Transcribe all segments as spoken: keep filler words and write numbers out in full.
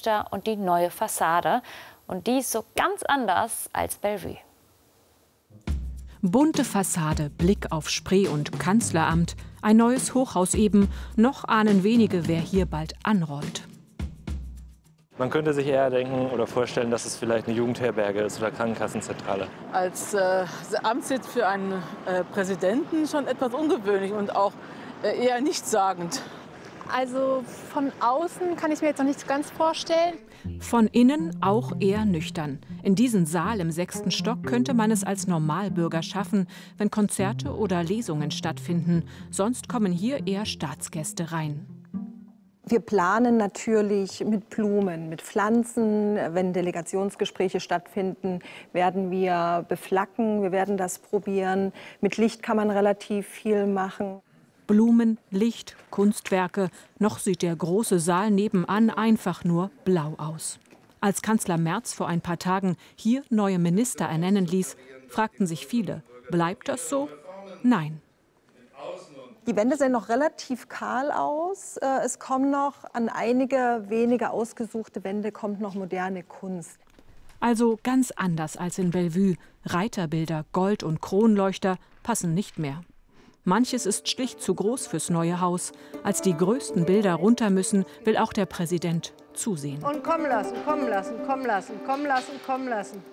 Fenster und die neue Fassade. Und die ist so ganz anders als Bellevue. Bunte Fassade, Blick auf Spree und Kanzleramt. Ein neues Hochhaus eben. Noch ahnen wenige, wer hier bald anrollt. Man könnte sich eher denken oder vorstellen, dass es vielleicht eine Jugendherberge ist oder Krankenkassenzentrale. Als äh, Amtssitz für einen äh, Präsidenten schon etwas ungewöhnlich und auch äh, eher nichtssagend. Also von außen kann ich mir jetzt noch nicht so ganz vorstellen. Von innen auch eher nüchtern. In diesen Saal im sechsten Stock könnte man es als Normalbürger schaffen, wenn Konzerte oder Lesungen stattfinden. Sonst kommen hier eher Staatsgäste rein. Wir planen natürlich mit Blumen, mit Pflanzen. Wenn Delegationsgespräche stattfinden, werden wir beflacken. Wir werden das probieren. Mit Licht kann man relativ viel machen. Blumen, Licht, Kunstwerke. Noch sieht der große Saal nebenan einfach nur blau aus. Als Kanzler Merz vor ein paar Tagen hier neue Minister ernennen ließ, fragten sich viele, bleibt das so? Nein. Die Wände sehen noch relativ kahl aus. Es kommen noch an einige wenige ausgesuchte Wände kommt noch moderne Kunst. Also ganz anders als in Bellevue. Reiterbilder, Gold- und Kronleuchter passen nicht mehr. Manches ist schlicht zu groß fürs neue Haus. Als die größten Bilder runter müssen, will auch der Präsident zusehen. Und kommen lassen, kommen lassen, kommen lassen, kommen lassen, kommen lassen.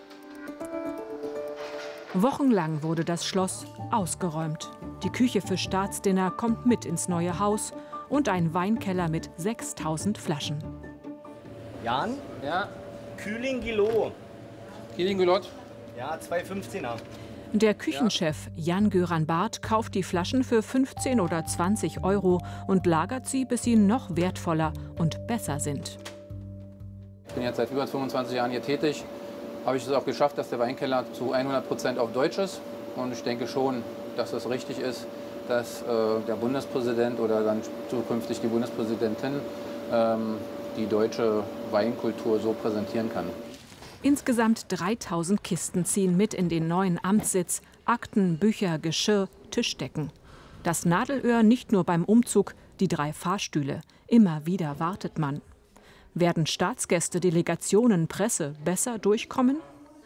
Wochenlang wurde das Schloss ausgeräumt. Die Küche für Staatsdinner kommt mit ins neue Haus und ein Weinkeller mit sechstausend Flaschen. Jan? Ja. Kühling Gilo. Kühling Gilot? Ja, zwei fünfzehner. Der Küchenchef Jan-Göran Barth kauft die Flaschen für fünfzehn oder zwanzig Euro und lagert sie, bis sie noch wertvoller und besser sind. Ich bin jetzt seit über fünfundzwanzig Jahren hier tätig. Habe ich es auch geschafft, dass der Weinkeller zu hundert Prozent auf Deutsch ist. Und ich denke schon, dass es richtig ist, dass äh, der Bundespräsident oder dann zukünftig die Bundespräsidentin ähm, die deutsche Weinkultur so präsentieren kann. Insgesamt dreitausend Kisten ziehen mit in den neuen Amtssitz. Akten, Bücher, Geschirr, Tischdecken. Das Nadelöhr nicht nur beim Umzug, die drei Fahrstühle. Immer wieder wartet man. Werden Staatsgäste, Delegationen, Presse besser durchkommen?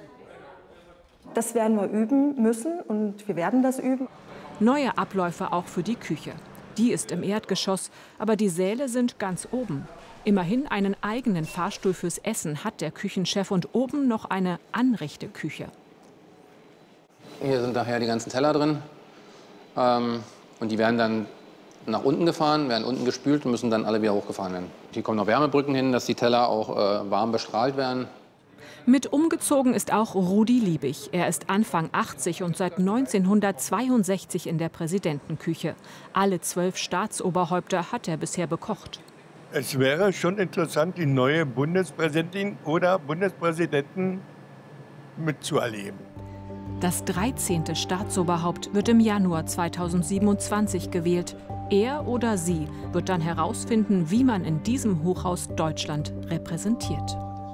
Das werden wir üben müssen und wir werden das üben. Neue Abläufe auch für die Küche. Die ist im Erdgeschoss, aber die Säle sind ganz oben. Immerhin einen eigenen Fahrstuhl fürs Essen hat der Küchenchef und oben noch eine Anrichteküche. Hier sind nachher die ganzen Teller drin. Ähm, und die werden dann nach unten gefahren, werden unten gespült und müssen dann alle wieder hochgefahren werden. Hier kommen noch Wärmebrücken hin, dass die Teller auch äh, warm bestrahlt werden. Mit umgezogen ist auch Rudi Liebig. Er ist Anfang achtzig und seit neunzehnhundertzweiundsechzig in der Präsidentenküche. Alle zwölf Staatsoberhäupter hat er bisher bekocht. Es wäre schon interessant, die neue Bundespräsidentin oder Bundespräsidenten mitzuerleben. Das dreizehnte Staatsoberhaupt wird im Januar zweitausendsiebenundzwanzig gewählt. Er oder sie wird dann herausfinden, wie man in diesem Hochhaus Deutschland repräsentiert.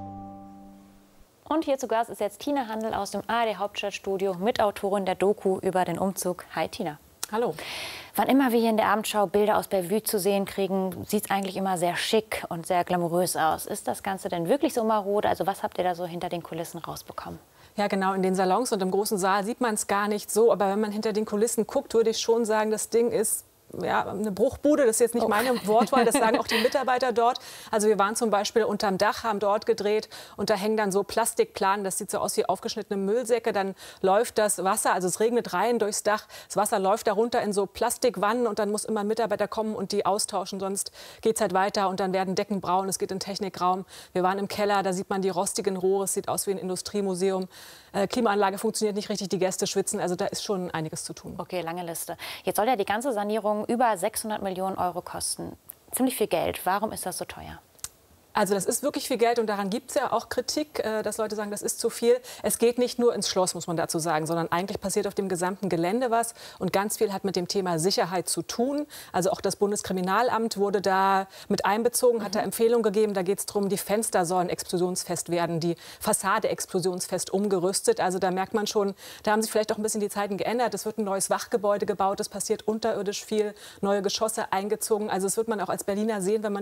Und hier zu Gast ist jetzt Tina Handel aus dem A R D-Hauptstadtstudio, Mitautorin der Doku über den Umzug. Hi Tina. Hallo. Wann immer wir hier in der Abendschau Bilder aus Bellevue zu sehen kriegen, sieht es eigentlich immer sehr schick und sehr glamourös aus. Ist das Ganze denn wirklich so marode? Also was habt ihr da so hinter den Kulissen rausbekommen? Ja, genau, in den Salons und im großen Saal sieht man es gar nicht so. Aber wenn man hinter den Kulissen guckt, würde ich schon sagen, das Ding ist ja, eine Bruchbude. Das ist jetzt nicht oh. meine Wortwahl, das sagen auch die Mitarbeiter dort. Also wir waren zum Beispiel unterm Dach, haben dort gedreht und da hängen dann so Plastikplanen, das sieht so aus wie aufgeschnittene Müllsäcke. Dann läuft das Wasser, also es regnet rein durchs Dach, das Wasser läuft darunter in so Plastikwannen und dann muss immer ein Mitarbeiter kommen und die austauschen, sonst geht es halt weiter und dann werden Decken braun, es geht in den Technikraum. Wir waren im Keller, da sieht man die rostigen Rohre, es sieht aus wie ein Industriemuseum. Äh, Klimaanlage funktioniert nicht richtig, die Gäste schwitzen, also da ist schon einiges zu tun. Okay, lange Liste. Jetzt soll ja die ganze Sanierung über sechshundert Millionen Euro kosten. Ziemlich viel Geld. Warum ist das so teuer? Also das ist wirklich viel Geld und daran gibt es ja auch Kritik, dass Leute sagen, das ist zu viel. Es geht nicht nur ins Schloss, muss man dazu sagen, sondern eigentlich passiert auf dem gesamten Gelände was. Und ganz viel hat mit dem Thema Sicherheit zu tun. Also auch das Bundeskriminalamt wurde da mit einbezogen, hat da Empfehlungen gegeben. Da geht es darum, die Fenster sollen explosionsfest werden, die Fassade explosionsfest umgerüstet. Also da merkt man schon, da haben sich vielleicht auch ein bisschen die Zeiten geändert. Es wird ein neues Wachgebäude gebaut, es passiert unterirdisch viel, neue Geschosse eingezogen. Also das wird man auch als Berliner sehen, wenn man